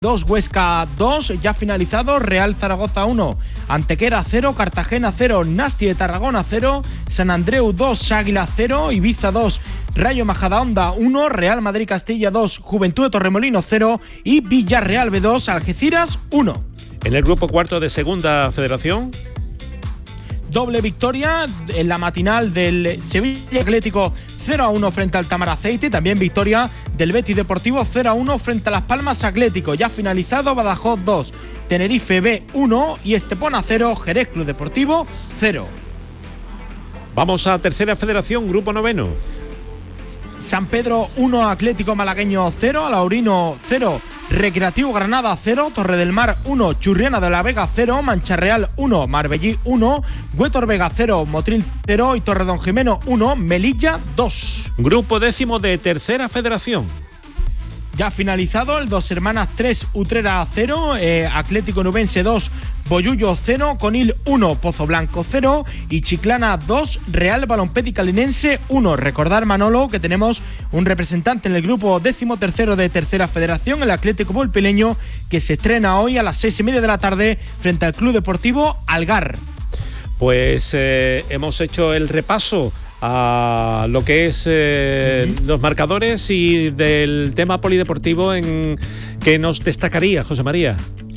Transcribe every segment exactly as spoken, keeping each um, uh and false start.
dos, Huesca dos, ya finalizado. Real Zaragoza uno, Antequera cero, Cartagena cero, Nasti de Tarragona cero, San Andreu dos, Águila cero, Ibiza dos, Rayo Majadahonda uno, Real Madrid Castilla dos, Juventud de Torremolinos cero y Villarreal B dos, Algeciras uno. En el grupo cuarto de Segunda Federación, doble victoria en la matinal del Sevilla Atlético cero a uno frente al Tamaraceite, también victoria del Betis Deportivo cero a uno frente a Las Palmas Atlético. Ya finalizado, Badajoz dos, Tenerife B uno y Estepona cero, Jerez Club Deportivo cero. Vamos a Tercera Federación, grupo noveno. San Pedro uno, Atlético Malagueño cero, Alaurino cero, Recreativo Granada cero, Torre del Mar uno, Churriana de la Vega cero, Mancha Real uno, Marbellí uno, Huétor Vega cero, Motril cero y Torredonjimeno uno, Melilla dos. Grupo décimo de Tercera Federación. Ya finalizado el Dos Hermanas tres, Utrera cero, eh, Atlético Nubense dos, Boyullo cero, Conil uno, Pozo Blanco cero y Chiclana dos, Real Balompédica Linense uno. Recordar, Manolo, que tenemos un representante en el grupo décimo tercero de Tercera Federación, el Atlético Volpileño, que se estrena hoy a las seis y media de la tarde frente al Club Deportivo Algar. Pues eh, hemos hecho el repaso a lo que es eh, uh-huh. los marcadores y del tema polideportivo en que nos destacaría, José María.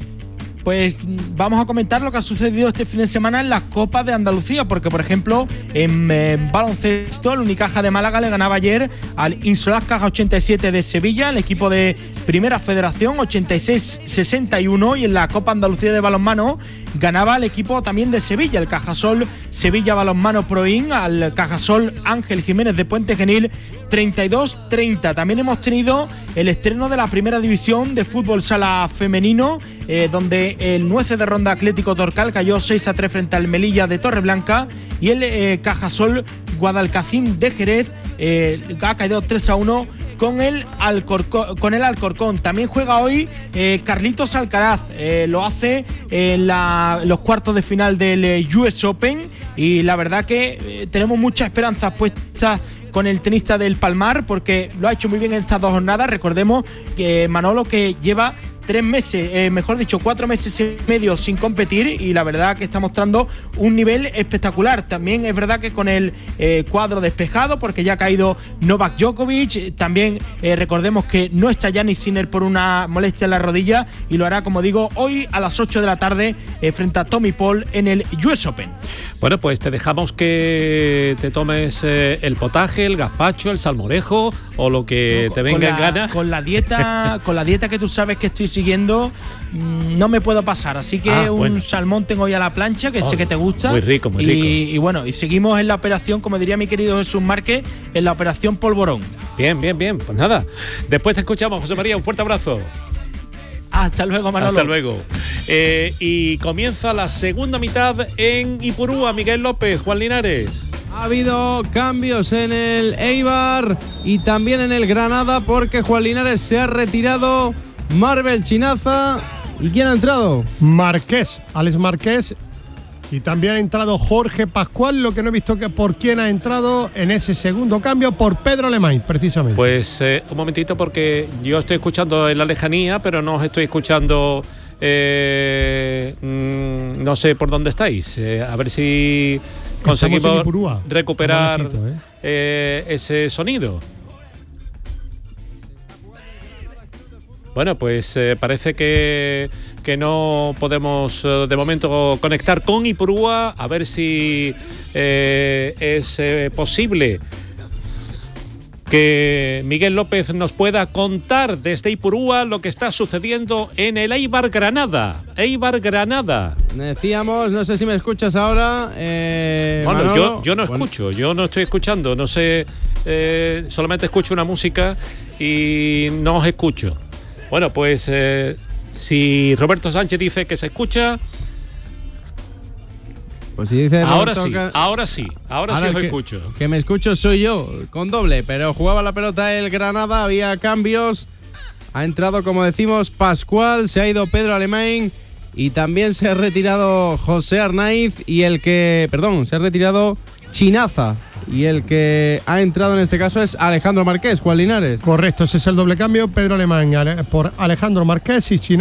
Pues vamos a comentar lo que ha sucedido este fin de semana en las Copas de Andalucía, porque por ejemplo en, en baloncesto el Unicaja de Málaga le ganaba ayer al Insolas Caja ochenta y siete de Sevilla, el equipo de Primera Federación ochenta y seis sesenta y uno, y en la Copa Andalucía de balonmano ganaba el equipo también de Sevilla, el Cajasol Sevilla Balonmano Proin, al Cajasol Ángel Jiménez de Puente Genil treinta y dos treinta. También hemos tenido el estreno de la Primera División de Fútbol Sala Femenino, eh, donde el Nueces de Ronda Atlético Torcal cayó seis a tres frente al Melilla de Torreblanca y el eh, Cajasol Guadalcacín de Jerez eh, ha caído tres a uno con el, Alcorcón, con el Alcorcón. También juega hoy eh, Carlitos Alcaraz, eh, lo hace en la, los cuartos de final del eh, U S Open, y la verdad que eh, tenemos muchas esperanzas puestas con el tenista del Palmar, porque lo ha hecho muy bien en estas dos jornadas. Recordemos que Manolo, que lleva tres meses, eh, mejor dicho, cuatro meses y medio sin competir, y la verdad que está mostrando un nivel espectacular. También es verdad que con el eh, cuadro despejado, porque ya ha caído Novak Djokovic. También eh, recordemos que no está Jannik Sinner por una molestia en la rodilla, y lo hará, como digo, hoy a las ocho de la tarde eh, frente a Tommy Paul en el U S Open. Bueno, pues te dejamos que te tomes eh, el potaje, el gazpacho, el salmorejo o lo que no, te venga en gana. Con la dieta, con la dieta que tú sabes que estoy siguiendo, mmm, no me puedo pasar, así que ah, un bueno. salmón tengo hoy a la plancha, que oh, sé que te gusta. Muy rico, muy y, rico. Y bueno, y seguimos en la operación, como diría mi querido Jesús Márquez, en la operación Polvorón. Bien, bien, bien, pues nada, después te escuchamos, José María, un fuerte abrazo. Hasta luego, Manolo. Hasta luego. Eh, y comienza la segunda mitad en Ipurúa. Miguel López, Juan Linares. Ha habido cambios en el Eibar y también en el Granada, porque Juan Linares se ha retirado. Marvel Chinaza. ¿Y quién ha entrado? Marqués, Alex Marqués. Y también ha entrado Jorge Pascual, lo que no he visto que por quién ha entrado en ese segundo cambio, por Pedro Alemán, precisamente. Pues eh, un momentito, porque yo estoy escuchando en la lejanía, pero no os estoy escuchando, eh, mmm, no sé por dónde estáis. Eh, a ver si conseguimos recuperar lejito, ¿eh? Eh, ese sonido. Bueno, pues eh, parece que, que no podemos eh, de momento conectar con Ipurúa. A ver si eh, es eh, posible que Miguel López nos pueda contar desde Ipurúa lo que está sucediendo en el Eibar Granada. Eibar Granada. Decíamos, no sé si me escuchas ahora. Eh, bueno, Manolo, yo, yo no bueno. escucho, yo no estoy escuchando, no sé, eh, solamente escucho una música y no os escucho. Bueno, pues eh, si Roberto Sánchez dice que se escucha, pues si dice ahora Roberto sí, que... ahora sí, ahora, ahora sí os que, escucho. Que me escucho soy yo, con doble, pero jugaba la pelota el Granada, había cambios. Ha entrado, como decimos, Pascual, se ha ido Pedro Alemán y también se ha retirado José Arnaiz y el que, perdón, se ha retirado Chinaza. Y el que ha entrado en este caso es Alejandro Marqués, Juan Linares. Correcto, ese es el doble cambio. Pedro Alemán por Alejandro Marqués y Chinaza.